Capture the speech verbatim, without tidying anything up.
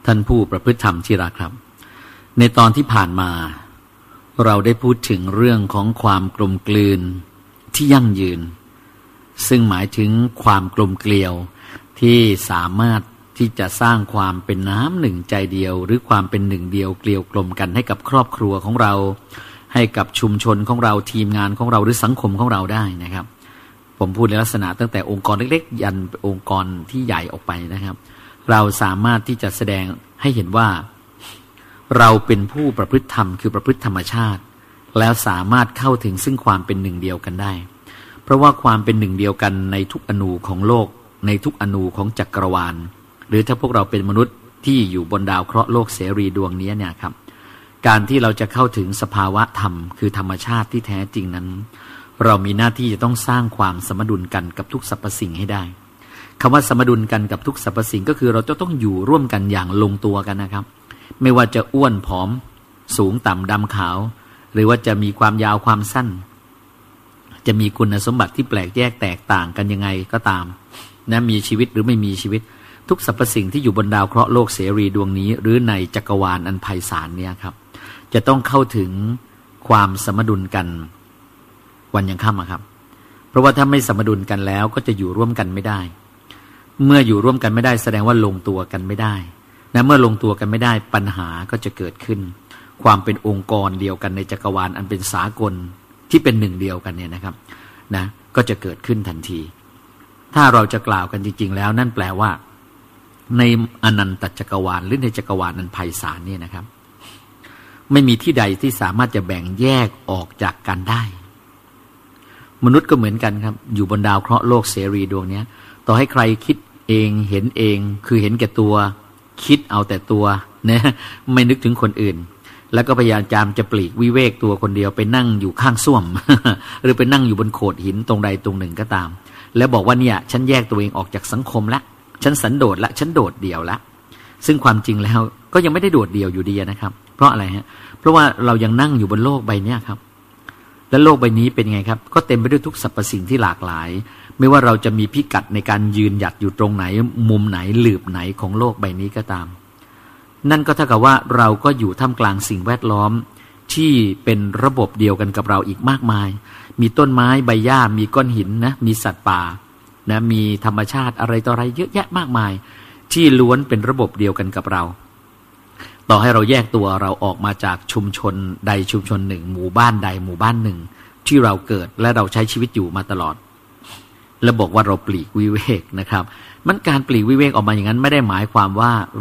ท่านผู้ประพฤติธรรมที่รักครับในตอนที่ผ่านมาเราได้พูดถึงเรื่องของความกลมกลืนที่ยั่งยืนซึ่งหมายถึงความกลมเกลียวที่สามารถที่จะสร้างความเป็นน้ำหนึ่งใจเดียวหรือความเป็นหนึ่งเดียวเกลียวกลมกันให้กับครอบครัวของเราให้กับชุมชนของเราทีมงานของเราหรือสังคมของเราได้นะครับผมพูดในลักษณะตั้งแต่องค์กรเล็กๆยันองค์กรที่ใหญ่ออกไปนะครับเราสามารถที่จะแสดงให้เห็นว่าเราเป็นผู้ประพฤติธรรมคือประพฤติธรรมชาติแล้วสามารถเข้าถึงซึ่งความเป็นหนึ่งเดียวกันได้เพราะว่าความเป็นหนึ่งเดียวกันในทุกอนูของโลกในทุกอนูของจักรวาลหรือถ้าพวกเราเป็นมนุษย์ที่อยู่บนดาวเคราะห์โลกเสรีดวงนี้เนี่ยครับการที่เราจะเข้าถึงสภาวะธรรมคือธรรมชาติที่แท้จริงนั้นเรามีหน้าที่จะต้องสร้างความสมดุลกันกับทุกสรรพสิ่งให้ได้คำว่าสมดุลกันกับทุกสรรพสิ่งก็คือเราจะต้องอยู่ร่วมกันอย่างลงตัวกันนะครับไม่ว่าจะอ้วนผอมสูงต่ำดำขาวหรือว่าจะมีความยาวความสั้นจะมีคุณสมบัติที่แปลกแยกแตกต่างกันยังไงก็ตามนะมีชีวิตหรือไม่มีชีวิตทุกสรรพสิ่งที่อยู่บนดาวเคราะห์โลกเสรีดวงนี้หรือในจักรวาลอันไพศาลเนี่ยครับจะต้องเข้าถึงความสมดุลกันวันยังค่ำครับเพราะว่าถ้าไม่สมดุลกันแล้วก็จะอยู่ร่วมกันไม่ได้เมื่ออยู่ร่วมกันไม่ได้แสดงว่าลงตัวกันไม่ได้นะเมื่อลงตัวกันไม่ได้ปัญหาก็จะเกิดขึ้นความเป็นองค์กรเดียวกันในจักรวาลอันเป็นสากลที่เป็นหนึ่งเดียวกันเนี่ยนะครับนะก็จะเกิดขึ้นทันทีถ้าเราจะกล่าวกันจริงๆแล้วนั่นแปลว่าในอนันตจักรวาลหรือในจักรวาลอันไพศาลเนี่ยนะครับไม่มีที่ใดที่สามารถจะแบ่งแยกออกจากกันได้มนุษย์ก็เหมือนกันครับอยู่บนดาวเคราะห์โลกเสรีดวงนี้ต่อให้ใครคิดเองเห็นเองคือเห็นแก่ตัวคิดเอาแต่ตัวนะไม่นึกถึงคนอื่นแล้วก็พยายามจะปลีกวิเวกตัวคนเดียวไปนั่งอยู่ข้างส้วม หรือไปนั่งอยู่บนโขดหินตรงใดตรงหนึ่งก็ตามแล้วบอกว่าเนี่ยฉันแยกตัวเองออกจากสังคมละฉันสันโดษละฉันโดดเดี่ยวละซึ่งความจริงแล้วก็ยังไม่ได้โดดเดี่ยวอยู่ดีนะครับเพราะอะไรฮะเพราะว่าเรายังนั่งอยู่บนโลกใบนี้ครับและโลกใบนี้เป็นไงครับก็เต็มไปด้วยทุกสรรพสิ่งที่หลากหลายไม่ว่าเราจะมีพิกัดในการยืนหยัดอยู่ตรงไหนมุมไหนหลืบไหนของโลกใบนี้ก็ตามนั่นก็เท่ากับว่าเราก็อยู่ท่ามกลางสิ่งแวดล้อมที่เป็นระบบเดียวกันกับเราอีกมากมายมีต้นไม้ใบหญ้ามีก้อนหินนะมีสัตว์ป่านะมีธรรมชาติอะไรต่ออะไรเยอะแยะมากมายที่ล้วนเป็นระบบเดียวกันกับเราต่อให้เราแยกตัวเราออกมาจากชุมชนใดชุมชนหนึ่งหมู่บ้านใดหมู่บ้านหนึ่งที่เราเกิดและเราใช้ชีวิตอยู่มาตลอดแล้วบอกว่าเราปลีกวิเวกนะครับมันการปลีกวิเวกออกมาอย่างนั้นไม่ได้หมายความว่า